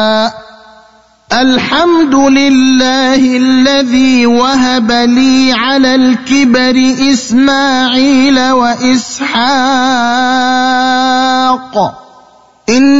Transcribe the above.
الحمد لله الذي وهب لي على الكبر إسماعيل وإسحاق